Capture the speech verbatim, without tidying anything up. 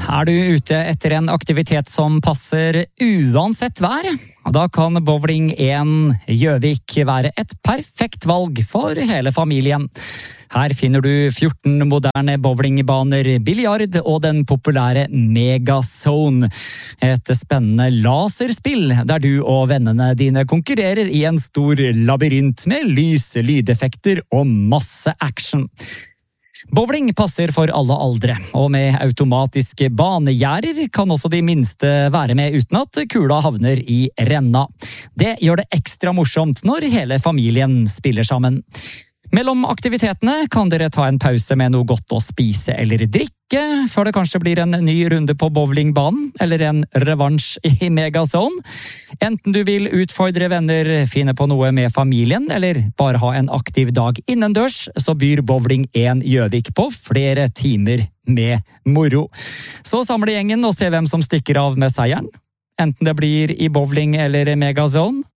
Er du ute etter en aktivitet som passer uansett vær? Da kan Bowling én Gjøvik være et perfekt valg for hele familien. Her finner du fjorten moderne bowlingbaner, biljard og den populære Megazone. Et spennende laserspill der du og vennene dine konkurrerer i en stor labyrint med lys, lydeffekter og masse action. Bowling passer for alle aldre, og med automatiske banegjerder kan også de minste være med uten at kula havner i renna. Det gjør det ekstra morsomt når hele familien spiller sammen. Mellom aktivitetene kan dere ta en pause med noe godt å spise eller drikke, før det kanskje blir en ny runde på bowlingbanen, eller en revansj i Megazone. Enten du vil utfordre venner, finne på noe med familien, eller bare ha en aktiv dag innendørs, så byr Bowling én Gjøvik på flere timer med moro. Så samle gjengen og se hvem som stikker av med seieren. Enten det blir i bowling eller Megazone,